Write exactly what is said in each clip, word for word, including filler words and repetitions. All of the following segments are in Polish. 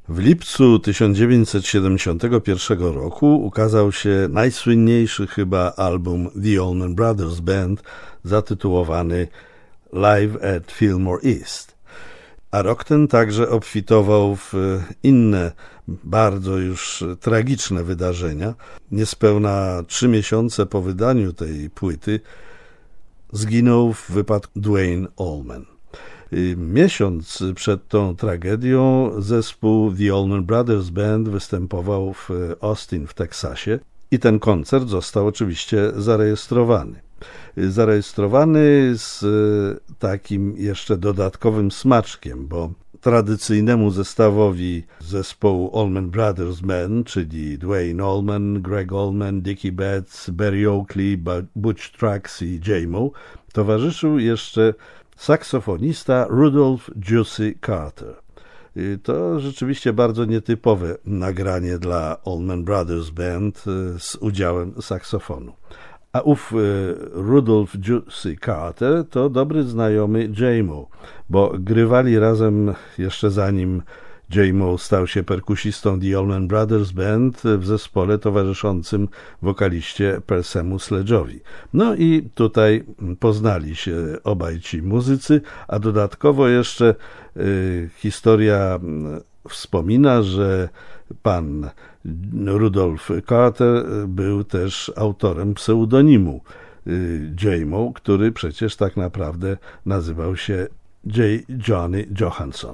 W lipcu tysiąc dziewięćset siedemdziesiątego pierwszego roku ukazał się najsłynniejszy chyba album The Allman Brothers Band zatytułowany Live at Fillmore East. A rok ten także obfitował w inne, bardzo już tragiczne wydarzenia. Niespełna trzy miesiące po wydaniu tej płyty zginął w wypadku Duane Allman. Miesiąc przed tą tragedią zespół The Allman Brothers Band występował w Austin w Teksasie i ten koncert został oczywiście zarejestrowany. Zarejestrowany z takim jeszcze dodatkowym smaczkiem, bo tradycyjnemu zestawowi zespołu Allman Brothers Band, czyli Duane Allman, Greg Allman, Dickie Betts, Berry Oakley, Butch Trucks i J-Mo, towarzyszył jeszcze saksofonista Rudolph Juicy Carter. To rzeczywiście bardzo nietypowe nagranie dla Allman Brothers Band z udziałem saksofonu. A ów Rudolph Juicy Carter to dobry znajomy J-Mo, bo grywali razem jeszcze zanim J-Mo stał się perkusistą The Allman Brothers Band w zespole towarzyszącym wokaliście Percy'emu Sledge'owi. No i tutaj poznali się obaj ci muzycy, a dodatkowo jeszcze y, historia wspomina, że pan Rudolph Carter był też autorem pseudonimu J-Mo, który przecież tak naprawdę nazywał się J. Johnny Johansson.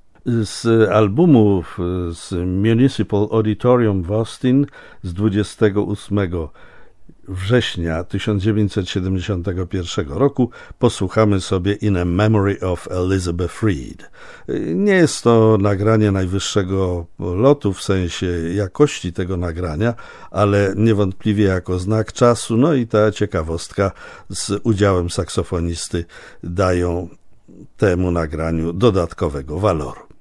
Z albumu z Municipal Auditorium w Austin z dwudziestego ósmego września tysiąc dziewięćset siedemdziesiątego pierwszego roku posłuchamy sobie In a Memory of Elizabeth Reed. Nie jest to nagranie najwyższego lotu w sensie jakości tego nagrania, ale niewątpliwie jako znak czasu, no i ta ciekawostka z udziałem saksofonisty dają temu nagraniu dodatkowego waloru.